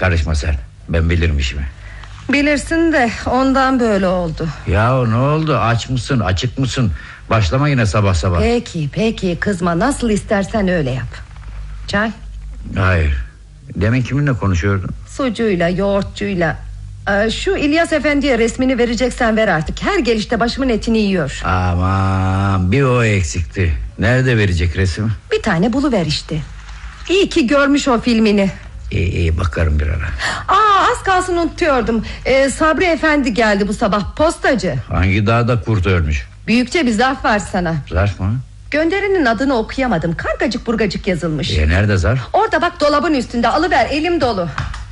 karışma sen. Ben bilirim işimi. Bilirsin de ondan böyle oldu. Ya ne oldu? Aç mısın, açık mısın? Başlama yine sabah sabah. Peki kızma, nasıl istersen öyle yap. Çay? Hayır. Demin kiminle konuşuyordun? Sucuyla, yoğurtçuyla. Şu İlyas Efendi'ye resmini vereceksen ver artık. Her gelişte başımın etini yiyor. Aman, bir o eksikti. Nerede verecek resim? Bir tane buluver işte. İyi ki görmüş o filmini. İyi bakarım bir ara. Az kalsın unutuyordum. Sabri Efendi geldi bu sabah, postacı. Hangi dağda kurt ölmüş? Büyükçe bir zarf var sana. Zarf mı? Gönderinin adını okuyamadım. Kargacık burgacık yazılmış. Nerede zarf? Orada bak, dolabın üstünde, alıver, elim dolu.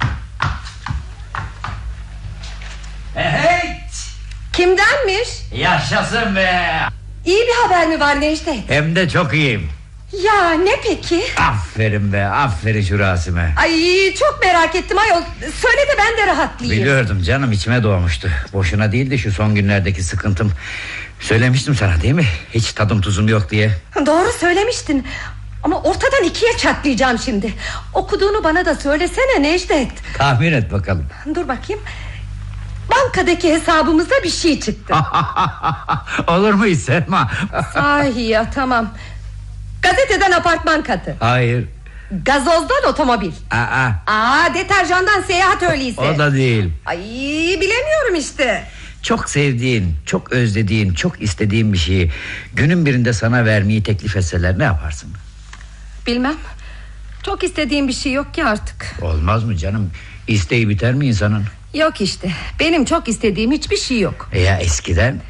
Hey! Kimdenmiş? Yaşasın be! İyi bir haber mi var Necdet? Hem de çok iyiyim. Ya ne peki? Aferin be, aferin şu Rasim'e. Ay çok merak ettim ayol. Söyle de ben de rahatlayayım. Biliyordum canım, içime doğmuştu. Boşuna değildi şu son günlerdeki sıkıntım. Söylemiştim sana değil mi? Hiç tadım tuzum yok diye. Doğru söylemiştin. Ama ortadan ikiye çatlayacağım şimdi. Okuduğunu bana da söylesene Necdet. Tahmin et bakalım. Dur bakayım. Bankadaki hesabımızda bir şey çıktı. Olur mu Selma? Sahi ya, tamam. Gazeteden apartman katı. Hayır. Gazozdan otomobil. Deterjandan seyahat öyleyse. O da değil. Ay bilemiyorum işte. Çok sevdiğin, çok özlediğin, çok istediğin bir şeyi günün birinde sana vermeyi teklif etseler ne yaparsın? Bilmem. Çok istediğim bir şey yok ki artık. Olmaz mı canım? İsteği biter mi insanın? Yok işte. Benim çok istediğim hiçbir şey yok. Ya eskiden?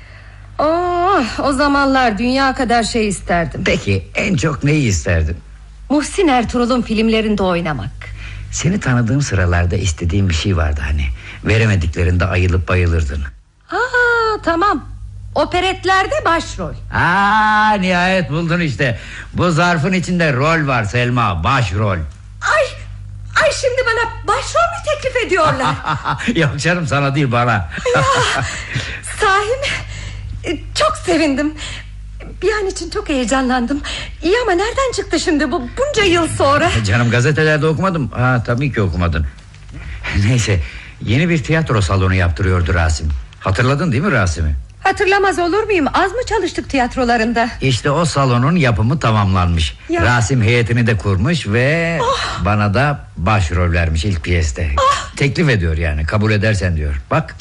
O zamanlar dünya kadar şey isterdim. Peki en çok neyi isterdin? Muhsin Ertuğrul'un filmlerinde oynamak. Seni tanıdığım sıralarda istediğim bir şey vardı hani. Veremediklerinde ayılıp bayılırdın. Tamam. Operetlerde başrol. Nihayet buldun işte. Bu zarfın içinde rol var Selma, başrol. Ay şimdi bana başrol mü teklif ediyorlar? Yok canım, sana değil bana. Ya, sahi mi? Çok sevindim. Bir an için çok heyecanlandım. İyi ama nereden çıktı şimdi bu bunca yıl sonra? Canım gazetelerde okumadım. Tabii ki okumadın. Neyse, yeni bir tiyatro salonu yaptırıyordu Rasim. Hatırladın değil mi Rasim'i? Hatırlamaz olur muyum? Az mı çalıştık tiyatrolarında? İşte o salonun yapımı tamamlanmış. Rasim heyetini de kurmuş ve bana da başrol vermiş ilk piyeste. Teklif ediyor yani, kabul edersen diyor. Bak.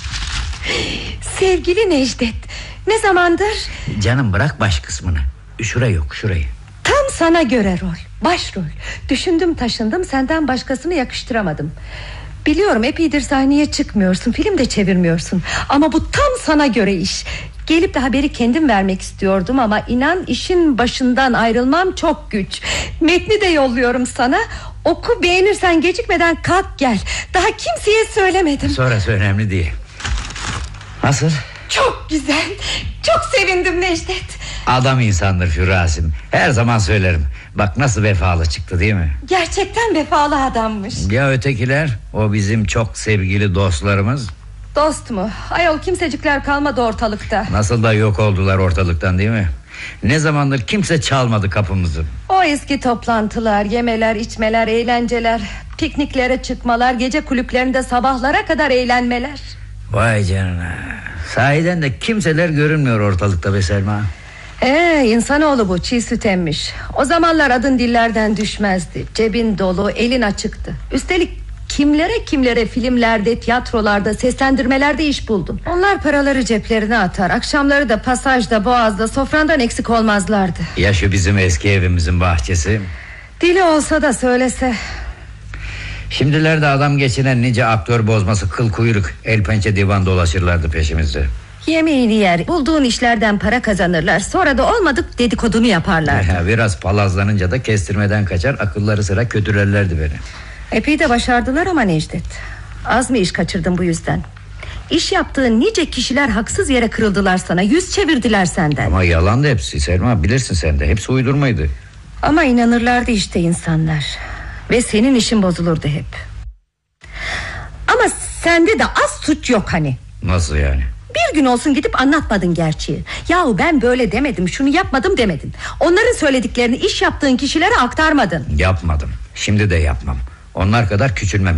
Sevgili Necdet, ne zamandır? Canım bırak baş kısmını. Şurayı yok, şurayı. Tam sana göre rol, başrol. Düşündüm taşındım, senden başkasını yakıştıramadım. Biliyorum epeydir sahneye çıkmıyorsun, film de çevirmiyorsun. Ama bu tam sana göre iş. Gelip de haberi kendim vermek istiyordum ama inan işin başından ayrılmam çok güç. Metni de yolluyorum sana. Oku, beğenirsen gecikmeden kalk gel. Daha kimseye söylemedim. Sonrası önemli değil. Nasıl? Çok güzel. Çok sevindim Necdet. Adam insandır şu Rasim. Her zaman söylerim. Bak nasıl vefalı çıktı değil mi? Gerçekten vefalı adammış. Ya ötekiler? O bizim çok sevgili dostlarımız. Dost mu? Ayol kimsecikler kalmadı ortalıkta. Nasıl da yok oldular ortalıktan değil mi? Ne zamandır kimse çalmadı kapımızı. O eski toplantılar, yemeler, içmeler, eğlenceler, pikniklere çıkmalar, gece kulüplerinde sabahlara kadar eğlenmeler. Vay canına. Sahiden de kimseler görünmüyor ortalıkta be Selma. İnsanoğlu bu, çiğ süt emmiş. O zamanlar adın dillerden düşmezdi. Cebin dolu, elin açıktı. Üstelik kimlere filmlerde, tiyatrolarda, seslendirmelerde iş buldun. Onlar paraları ceplerine atar, akşamları da pasajda, boğazda, sofrandan eksik olmazlardı. Ya şu bizim eski evimizin bahçesi? Dili olsa da söylese. Şimdilerde adam geçinen nice aktör bozması, kıl kuyruk, el pençe divan dolaşırlardı peşimizde. Yemeğini yer, bulduğun işlerden para kazanırlar. Sonra da olmadık dedikodunu yaparlardı. Biraz palazlanınca da kestirmeden kaçar, akılları sıra kötülerlerdi beni. Epey de başardılar ama Necdet. Az mı iş kaçırdın bu yüzden? İş yaptığın nice kişiler haksız yere kırıldılar sana, yüz çevirdiler senden. Ama yalandı hepsi Selma, bilirsin sen de. Hepsi uydurmaydı. Ama inanırlardı işte insanlar. Ve senin işin bozulurdu hep. Ama sende de az suç yok hani. Nasıl yani? Bir gün olsun gidip anlatmadın gerçeği. Yahu ben böyle demedim, şunu yapmadım demedin. Onların söylediklerini iş yaptığın kişilere aktarmadın. Yapmadım, şimdi de yapmam. Onlar kadar küçülmem